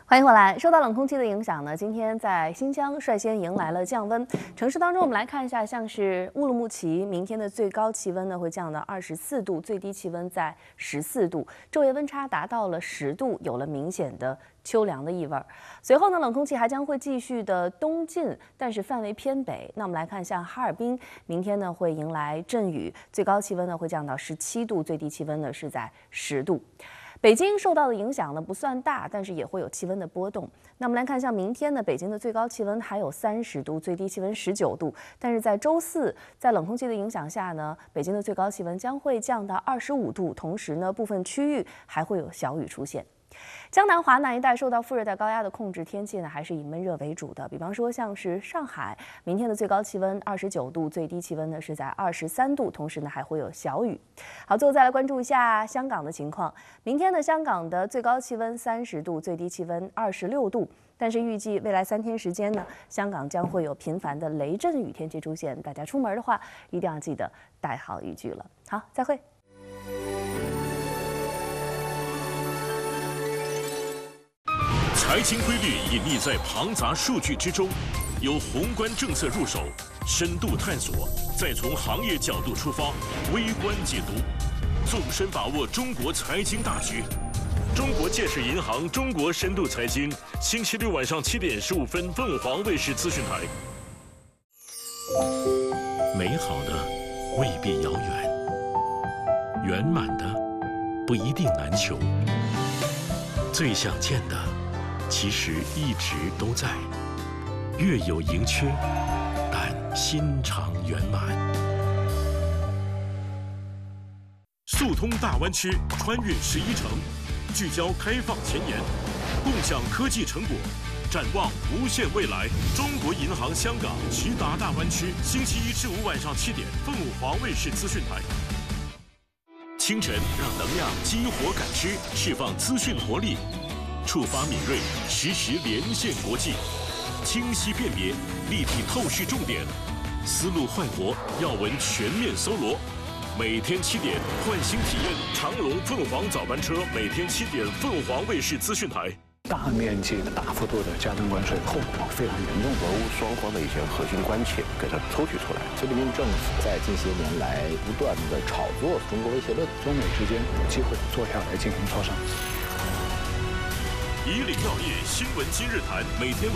欢迎回来。受到冷空气的影响呢，今天在新疆率先迎来了降温。城市当中，我们来看一下，像是乌鲁木齐，明天的最高气温呢会降到24度，最低气温在14度，昼夜温差达到了10度，有了明显的秋凉的意味。随后呢，冷空气还将会继续的东进，但是范围偏北。那我们来看，像哈尔滨，明天呢会迎来阵雨，最高气温呢会降到17度，最低气温呢是在10度。北京受到的影响呢不算大，但是也会有气温的波动。那我们来看，像明天呢，北京的最高气温还有30度，最低气温19度。但是在周四，在冷空气的影响下呢，北京的最高气温将会降到25度，同时呢，部分区域还会有小雨出现。江南、华南一带受到副热带高压的控制，天气呢还是以闷热为主的。比方说，像是上海，明天的最高气温29度，最低气温呢是在23度，同时呢还会有小雨。好，最后再来关注一下香港的情况。明天的香港的最高气温30度，最低气温26度。但是预计未来3天时间呢，香港将会有频繁的雷阵雨天气出现，大家出门的话一定要记得带好雨具了。好，再会。 财经规律隐匿在庞杂数据之中，由宏观政策入手，深度探索，再从行业角度出发，微观解读，纵深把握中国财经大局。中国建设银行中国深度财经，星期六晚上7点15分，凤凰卫视资讯台。美好的未必遥远，圆满的不一定难求，最想见的其实一直都在，月有盈缺，但心常圆满。速通大湾区，穿越11城，聚焦开放前沿，共享科技成果，展望无限未来。中国银行香港直达大湾区，星期1至5晚上7点，凤凰卫视资讯台。清晨让能量激活感知，释放资讯活力。触发敏锐，实时连线国际，清晰辨别，立体透视重点，思路焕活，要闻全面搜罗。每天7点，唤醒体验长龙凤凰早班车，每天7点，凤凰卫视资讯台。 大面积的、大幅度的加征关税，后果非常严重。 俄乌双方的一些核心关切给它抽取出来。 菲律宾政府在近些年来不断的炒作中国威胁论， 中美之间有机会坐下来进行磋商。 以岭药业新闻今日谈，每天晚